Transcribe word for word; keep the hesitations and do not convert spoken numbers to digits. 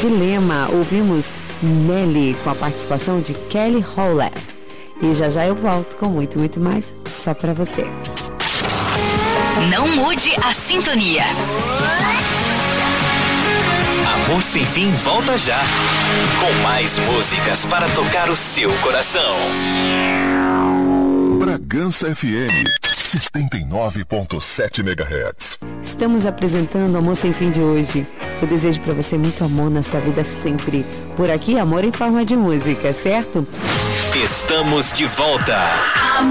Dilema, ouvimos Nelly com a participação de Kelly Rowland. E já já eu volto com muito, muito mais só pra você. Não mude a sintonia. Amor Sem Fim volta já, com mais músicas para tocar o seu coração. Bragança F M setenta e nove ponto sete megahertz. Estamos apresentando o Amor Sem Fim de hoje. Eu desejo para você muito amor na sua vida sempre. Por aqui, amor em forma de música, certo? Estamos de volta.